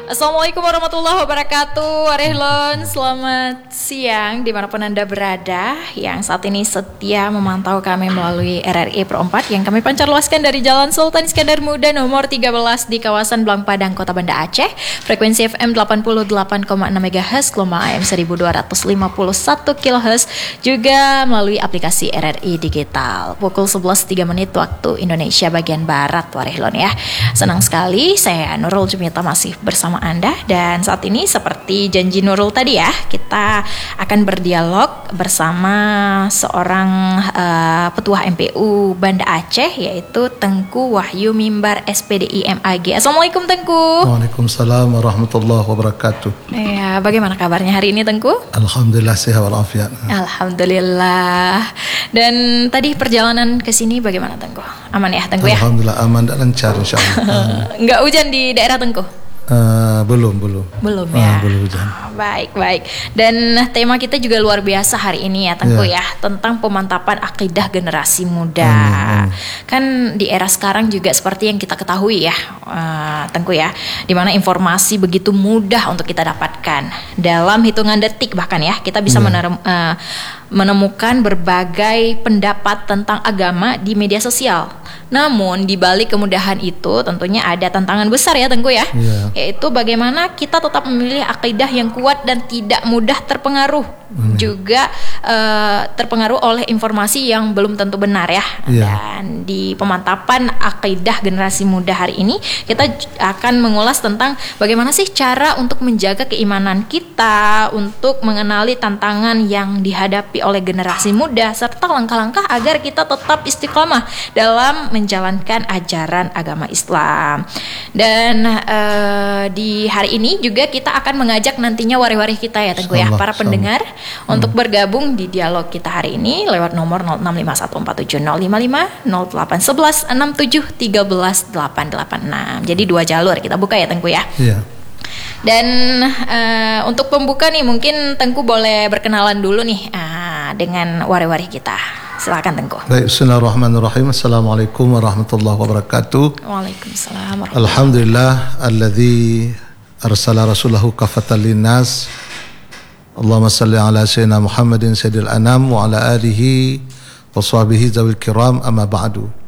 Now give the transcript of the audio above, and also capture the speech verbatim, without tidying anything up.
Assalamualaikum warahmatullahi wabarakatuh. Warehlon, selamat siang dimanapun Anda berada. Yang saat ini setia memantau kami melalui R R I Pro empat yang kami pancarluaskan dari Jalan Sultan Iskandar Muda nomor tiga belas di kawasan Blang Padang, Kota Banda Aceh. Frekuensi F M delapan puluh delapan koma enam megahertz, gelombang A M seribu dua ratus lima puluh satu kilohertz, juga melalui aplikasi R R I Digital. Pukul sebelas tiga menit waktu Indonesia bagian Barat, Warehlon ya. Senang sekali, saya Nurul Jumita masih bersama Anda, dan saat ini seperti janji Nurul tadi ya, kita akan berdialog bersama seorang uh, petua M P U Banda Aceh, yaitu Tengku Wahyu Mimbar S P D I M A G. Assalamualaikum Tengku. Waalaikumsalam warahmatullahi wabarakatuh. Ya, bagaimana kabarnya hari ini Tengku? Alhamdulillah sehat walafiat. Alhamdulillah. Dan tadi perjalanan ke sini bagaimana Tengku? Aman ya Tengku ya? Alhamdulillah aman dan lancar insyaallah. Enggak hujan di daerah Tengku? Uh, belum belum belum uh, ya belum hujan. Baik baik. Dan tema kita juga luar biasa hari ini ya Tengku ya, ya tentang pemantapan akidah generasi muda. hmm, hmm. Kan di era sekarang juga seperti yang kita ketahui ya uh, Tengku ya, dimana informasi begitu mudah untuk kita dapatkan dalam hitungan detik, bahkan ya kita bisa ya. menerem, uh, menemukan berbagai pendapat tentang agama di media sosial. Namun di balik kemudahan itu tentunya ada tantangan besar ya Tengku ya, ya. Yaitu bagaimana kita tetap memilih akidah yang kuat dan tidak mudah terpengaruh, hmm. juga uh, terpengaruh oleh informasi yang belum tentu benar ya. ya. Dan di pemantapan akidah generasi muda hari ini kita akan mengulas tentang bagaimana sih cara untuk menjaga keimanan kita, untuk mengenali tantangan yang dihadapi oleh generasi muda, serta langkah-langkah agar kita tetap istiqomah dalam menjalankan ajaran agama Islam. Dan uh, di hari ini juga kita akan mengajak nantinya waris-waris kita ya Tengku ya, para pendengar hmm. untuk bergabung di dialog kita hari ini lewat nomor nol enam lima satu empat tujuh nol lima lima nol delapan satu satu enam tujuh tiga delapan delapan enam. Jadi dua jalur kita buka ya Tengku ya. Iya. Dan uh, untuk pembuka nih mungkin Tengku boleh berkenalan dulu nih uh, dengan waris-waris kita. Silakan Tengku. Baik, bismillahirrahmanirrahim. Assalamualaikum warahmatullahi wabarakatuh. Waalaikumsalam. Alhamdulillah alladzi arsala rasulahu kafatan linnas. Allahumma salli ala sayyidina Muhammadin sayyidil anam wa ala alihi wa sahbihi zawil kiram, amma ba'du.